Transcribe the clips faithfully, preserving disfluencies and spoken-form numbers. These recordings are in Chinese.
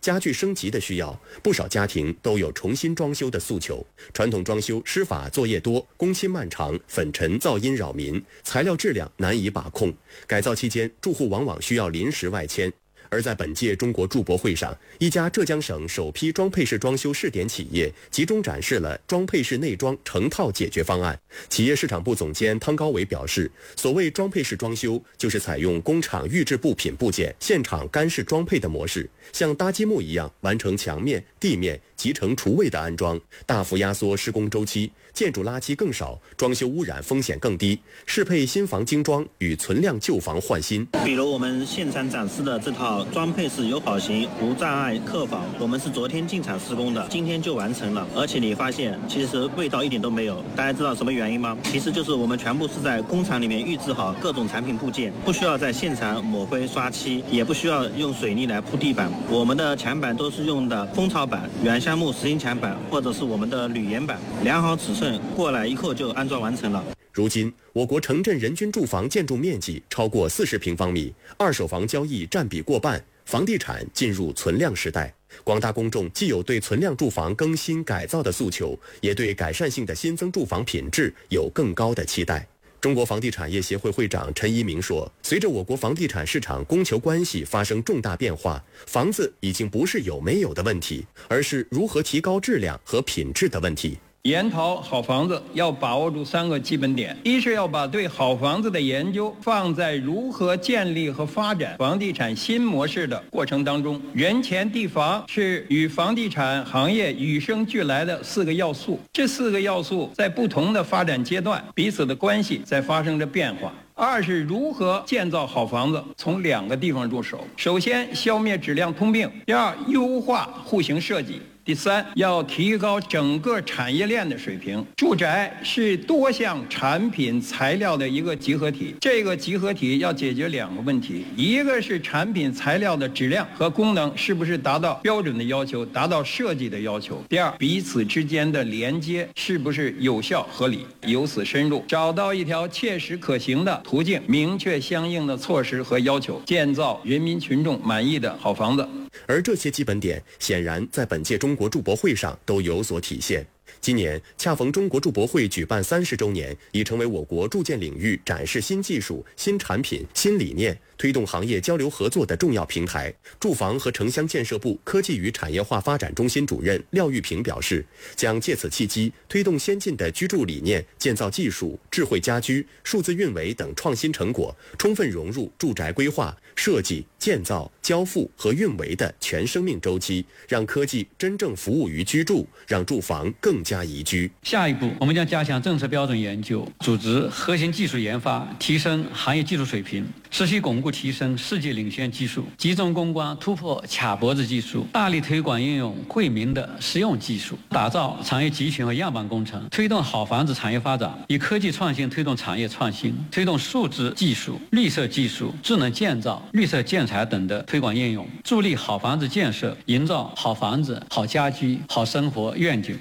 家具升级的需要，不少家庭都有重新装修的诉求。传统装修施法作业多，工期漫长，粉尘噪音扰民，材料质量难以把控。改造期间，住户往往需要临时外迁。而在本届中国住博会上，一家浙江省首批装配式装修试点企业集中展示了装配式内装成套解决方案。企业市场部总监汤高伟表示，所谓装配式装修，就是采用工厂预制部品部件现场干式装配的模式，像搭积木一样完成墙面、地面、集成厨卫的安装，大幅压缩施工周期，建筑垃圾更少，装修污染风险更低，适配新房精装与存量旧房换新。 比如我们现场展示的这套装配式友好型无障碍客房，我们是昨天进场施工的，今天就完成了。而且你发现其实味道一点都没有，大家知道什么原因吗？其实就是我们全部是在工厂里面预制好各种产品部件，不需要在现场抹灰刷漆，也不需要用水泥来铺地板。我们的墙板都是用的蜂巢板、原橡木实心墙板或者是我们的铝岩板，量好尺寸过来一扣就安装完成了。 如今，我国城镇人均住房建筑面积超过四十平方米，二手房交易占比过半，房地产进入存量时代。广大公众既有对存量住房更新改造的诉求，也对改善性的新增住房品质有更高的期待。中国房地产业协会会长陈一鸣说，随着我国房地产市场供求关系发生重大变化，房子已经不是有没有的问题，而是如何提高质量和品质的问题。 研讨好房子要把握住三个基本点：一是要把对好房子的研究放在如何建立和发展房地产新模式的过程当中，人钱地房是与房地产行业与生俱来的四个要素，这四个要素在不同的发展阶段，彼此的关系在发生着变化。二是如何建造好房子，从两个地方入手：首先消灭质量通病，第二优化户型设计，第三，要提高整个产业链的水平。住宅是多项产品材料的一个集合体，这个集合体要解决两个问题：一个是产品材料的质量和功能是不是达到标准的要求，达到设计的要求；第二，彼此之间的连接是不是有效合理。由此深入，找到一条切实可行的途径，明确相应的措施和要求，建造人民群众满意的好房子。 而这些基本点显然在本届中国住博会上都有所体现。今年恰逢中国住博会举办三十周年，已成为我国住建领域展示新技术、新产品、新理念，推动行业交流合作的重要平台。住房和城乡建设部科技与产业化发展中心主任廖玉平表示，将借此契机推动先进的居住理念、建造技术、智慧家居、数字运维等创新成果，充分融入住宅规划、设计、建造、交付和运维的全生命周期，让科技真正服务于居住，让住房更加宜居。 下一步，我们将加强政策标准研究，组织核心技术研发，提升行业技术水平，持续巩固提升世界领先技术，集中攻关突破卡脖子技术，大力推广应用惠民的实用技术，打造产业集群和样板工程，推动好房子产业发展，以科技创新推动产业创新，推动数字技术、绿色技术、智能建造、绿色建材等的推广应用，助力好房子建设，营造好房子、好家居、好生活愿景。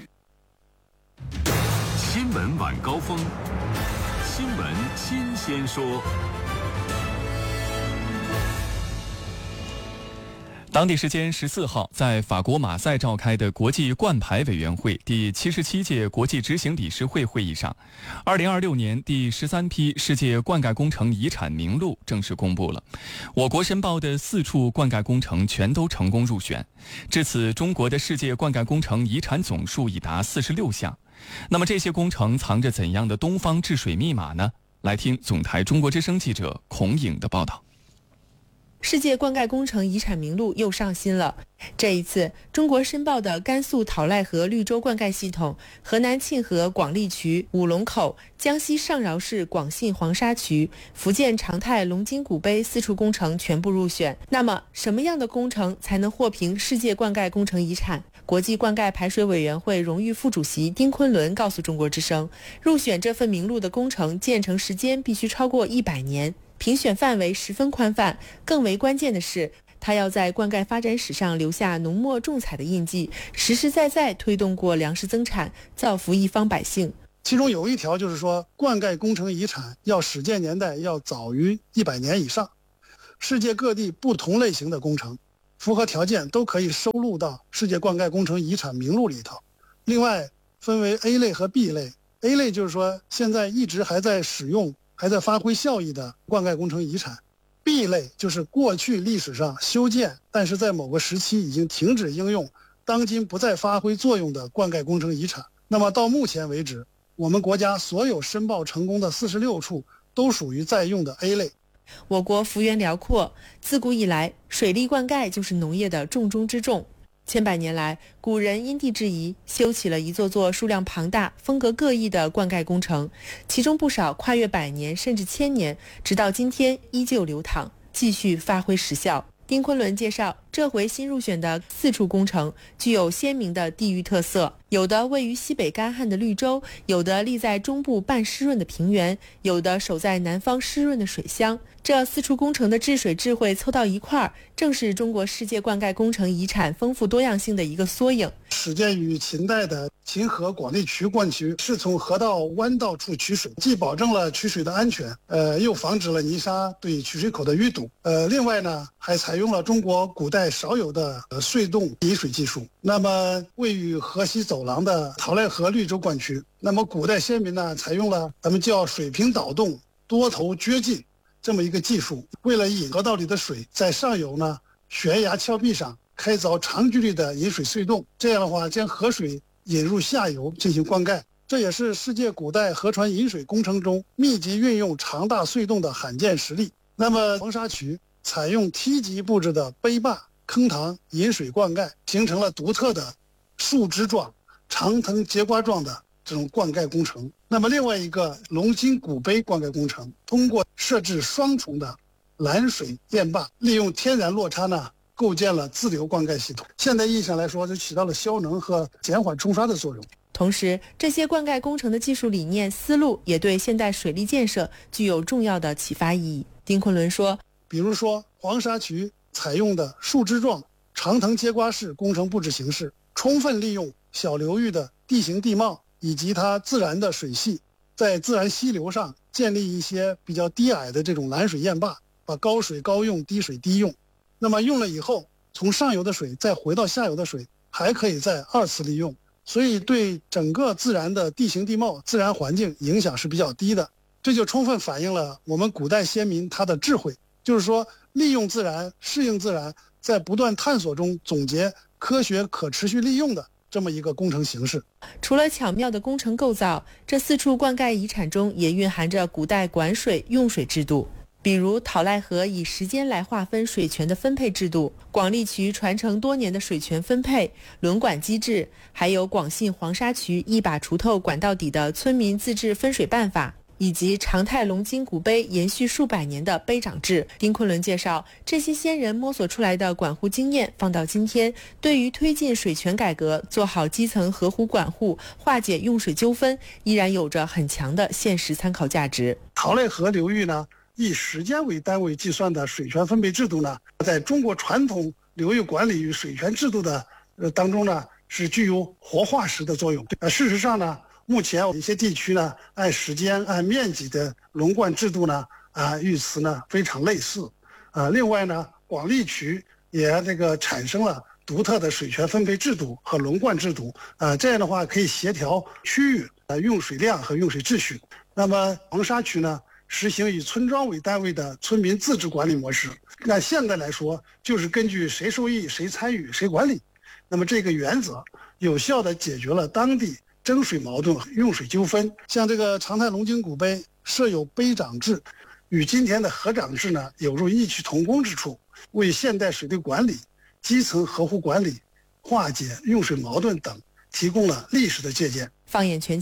新闻晚高峰，新闻新鲜说。 当地时间十四号，在法国马赛召开的国际冠牌委员会第七十七届国际执行理事会会议上，二零二六年第十三批世界灌溉工程遗产名录正式公布了。我国申报的四处灌溉工程全都成功入选，至此，中国的世界灌溉工程遗产总数已达四十六项。那么这些工程藏着怎样的东方治水密码呢？来听总台中国之声记者孔颖的报道。 世界灌溉工程遗产名录又上新了。这一次，中国申报的甘肃讨赖河绿洲灌溉系统、河南沁河广利渠五龙口、江西上饶市广信黄沙渠、福建长泰龙津古碑四处工程全部入选。那么，什么样的工程才能获评世界灌溉工程遗产？国际灌溉排水委员会荣誉副主席丁昆仑告诉中国之声，入选这份名录的工程建成时间必须超过一百年。评选范围十分宽泛，更为关键的是，它要在灌溉发展史上留下浓墨重彩的印记，实实在在推动过粮食增产，造福一方百姓。 其中有一条就是说，灌溉工程遗产要始建年代要早于一百年以上。世界各地不同类型的工程符合条件都可以收录到世界灌溉工程遗产名录里头。另外分为 A 类和 B 类。 A 类就是说现在一直还在使用还在发挥效益的灌溉工程遗产。 B 类就是过去历史上修建但是在某个时期已经停止应用，当今不再发挥作用的灌溉工程遗产。那么到目前为止，我们国家所有申报成功的四十六处都属于在用的 A 类。 我国幅员辽阔，自古以来水利灌溉就是农业的重中之重。千百年来，古人因地制宜，修起了一座座数量庞大、风格各异的灌溉工程，其中不少跨越百年甚至千年，直到今天依旧流淌，继续发挥实效。丁昆仑介绍，这回新入选的四处工程具有鲜明的地域特色，有的位于西北干旱的绿洲，有的立在中部半湿润的平原，有的守在南方湿润的水乡。这四处工程的治水智慧凑到一块儿，正是中国世界灌溉工程遗产丰富多样性的一个缩影。 始建于秦代的秦河广利渠灌渠是从河道弯道处取水，既保证了取水的安全，呃，又防止了泥沙对取水口的淤堵。呃，另外呢，还采用了中国古代少有的呃隧洞引水技术。那么，位于河西走廊的陶赖河绿洲灌渠，那么古代先民呢，采用了咱们叫水平导动、多头掘进这么一个技术，为了引河道里的水在上游呢悬崖峭壁上开凿长距离的引水隧洞，这样的话将河水引入下游进行灌溉。这也是世界古代河船引水工程中密集运用长大隧洞的罕见实例。那么黄沙渠采用梯级布置的碑坝、坑塘引水灌溉，形成了独特的树枝状、长藤节瓜状的这种灌溉工程。那么另外一个龙津古碑灌溉工程，通过设置双重的拦水电坝，利用天然落差呢，构建了自流灌溉系统。现代意义上来说，就起到了消能和减缓冲刷的作用。 同时，这些灌溉工程的技术理念思路也对现代水利建设具有重要的启发意义。丁昆仑说， 比如说黄沙渠采用的树枝状、长藤节瓜式工程布置形式，充分利用小流域的地形地貌以及它自然的水系，在自然溪流上建立一些比较低矮的这种拦水堰坝，把高水高用、低水低用。那么用了以后，从上游的水再回到下游的水，还可以再二次利用，所以对整个自然的地形地貌、自然环境影响是比较低的。这就充分反映了我们古代先民他的智慧，就是说利用自然、适应自然，在不断探索中总结科学可持续利用的这么一个工程形式。 除了巧妙的工程构造，这四处灌溉遗产中也蕴含着古代管水用水制度，比如陶赖河以时间来划分水权的分配制度，广利渠传承多年的水权分配轮管机制，还有广信黄沙渠一把锄头管到底的村民自治分水办法，以及长泰龙津古碑延续数百年的碑长制。丁昆仑介绍，这些先人摸索出来的管护经验放到今天，对于推进水权改革、做好基层河湖管护、化解用水纠纷，依然有着很强的现实参考价值。 陶赖河流域呢，以时间为单位计算的水权分配制度呢，在中国传统流域管理与水权制度的呃当中呢，是具有活化石的作用。呃，事实上呢，目前有一些地区呢，按时间、按面积的轮灌制度呢，啊，与此呢非常类似。啊，另外呢，广利渠也这个产生了独特的水权分配制度和轮灌制度。啊，这样的话可以协调区域呃用水量和用水秩序。那么黄沙渠呢，实行以村庄为单位的村民自治管理模式。按现在来说，就是根据谁受益、谁参与、谁管理。那么这个原则有效地解决了当地争水矛盾、用水纠纷。像这个长泰龙津古碑设有碑长制，与今天的河长制呢有着异曲同工之处，为现代水利管理、基层河湖管理、化解用水矛盾等提供了历史的借鉴。 放眼全球。